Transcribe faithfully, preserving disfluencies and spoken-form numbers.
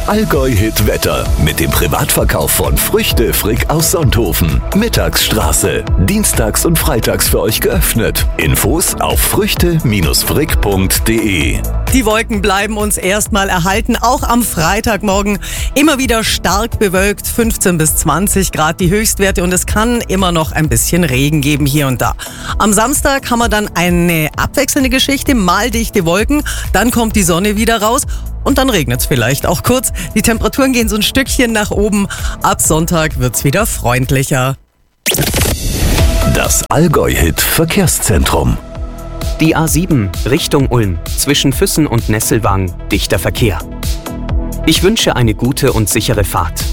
Das Allgäu-Hit-Wetter mit dem Privatverkauf von Früchte Frick aus Sonthofen. Mittagsstraße. Dienstags und freitags für euch geöffnet. Infos auf früchte frick punkt de. Die Wolken bleiben uns erstmal erhalten, auch am Freitagmorgen. Immer wieder stark bewölkt, fünfzehn bis zwanzig Grad die Höchstwerte und es kann immer noch ein bisschen Regen geben hier und da. Am Samstag haben wir dann eine abwechselnde Geschichte, mal dichte Wolken, dann kommt die Sonne wieder raus und dann regnet es vielleicht auch kurz. Die Temperaturen gehen so ein Stückchen nach oben. Ab Sonntag wird es wieder freundlicher. Das Allgäu-Hit-Verkehrszentrum. Die A sieben Richtung Ulm, zwischen Füssen und Nesselwang, dichter Verkehr. Ich wünsche eine gute und sichere Fahrt.